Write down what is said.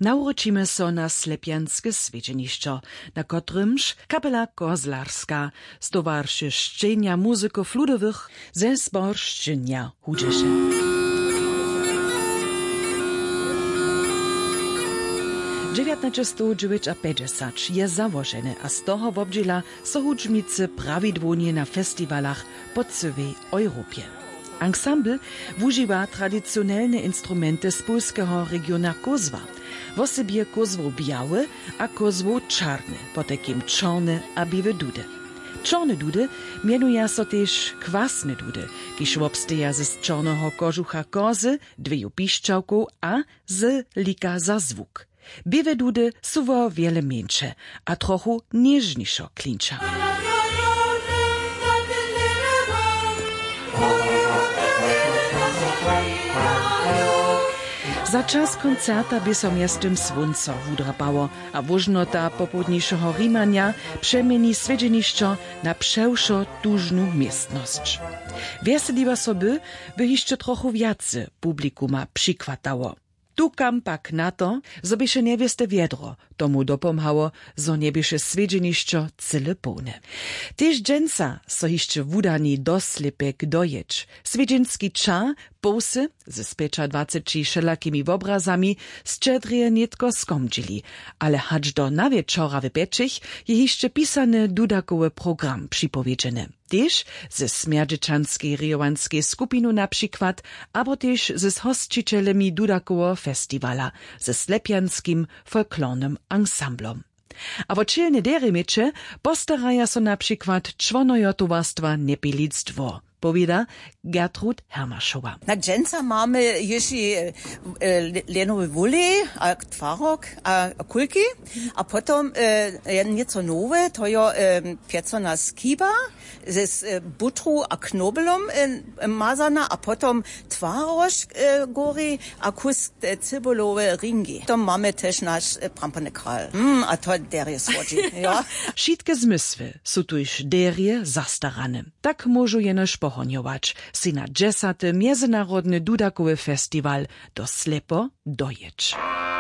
Nauročimy so na slepianskie svedźenišćo, na kotrymž kapela Kozlarska z towarszy szczenia muzyków ludowych ze zborszczenia hudźeše. je założone, a z toho wobdziela so hudźmicy prawidłownie na festiwalach po całej Europie. Ensemble wużywa tradycjonalne instrumenty z polskiego regiona Kozła. W osobie kozło białe, a kozło czarne, potekim czarne a białe dudy. Czarne dudy mianuje so też kwasne dudy, kiż obsteja z czarnego kożucha kozy, dwie piszczałków, a z lika za zwuk. Białe dudy są o wiele mniejsze, a trochę nieżniejszo klincza. Za czas koncerta by so miastem słońca wudrapało, a wożnota popłudniejszego rimania przemieni svedźenišćo na przewszo tużną miestność. Wieseliwa sobie, by jeszcze trochę więcej publikuma przykładało. Tukam pak na to, zo byše niewieste wiedro, tomu dopomhało, zo niebyše svedźenišćo cyle pełne. Tež dżęca so jeszcze wudani doslepek dojeć. Svedźenski ča, pousy, ze specza 20 wszelakimi obrazami, szczedrije nietko skomdźili, ale hacz do nawieczora w Bečich je jeszcze pisany dudakowy program przypowiedziany. Tež ze smjerdźečanskiej rijowanskiej skupinu na przykład, abo tež z hostčitelemi dudakowo festivala, ze slepianskim folklornym ensemblom. A wo čelne deremeče postaraja so na przykład čłonojo towarstwa Nepilictwo, powiada Gertrud Hermaszowa. Na dżęca mamy jeszcze lenowe wuli, a twarok, a kulki, a potom nieco nowe, to jo piecona skiba, z butru a knobelom mazana, a potom twaroż gori, a kus cybolowe ringi. To mamy też nasz prampany kral. A to derje słodzi, ja. Wszystkie zmysły są tuż derje zastarane. Tak może jenoż pohonjować, si na 10. Międzynarodny dudakowy festiwal do slepo dojeć.